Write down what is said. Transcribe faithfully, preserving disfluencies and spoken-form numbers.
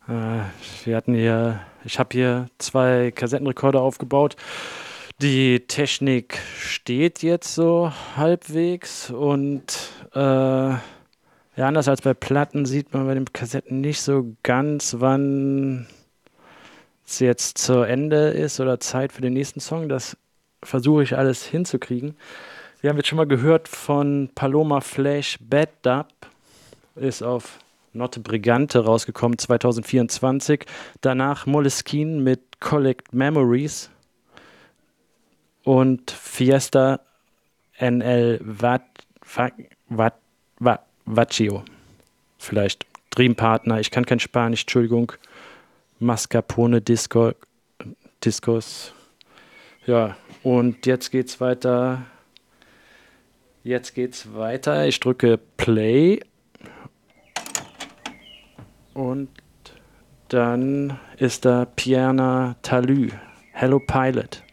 Äh, wir hatten hier, ich habe hier zwei Kassettenrekorder aufgebaut. Die Technik steht jetzt so halbwegs und äh, ja, anders als bei Platten sieht man bei den Kassetten nicht so ganz, wann es jetzt zu Ende ist oder Zeit für den nächsten Song. Das versuche ich alles hinzukriegen. Wir haben jetzt schon mal gehört von Paloma Flash Bad Dub, ist auf Notte Brigante rausgekommen zwanzig vierundzwanzig. Danach Moleskine mit Collect Memories und Fiesta N L Vat, Va- Va- Va- Vaccio. Vielleicht Dreampartner, ich kann kein Spanisch, Entschuldigung. Mascarpone Disco, Discos. Ja, und jetzt geht's weiter. Jetzt geht's weiter. Ich drücke Play und dann ist da Piana Talü. Hello Pilot.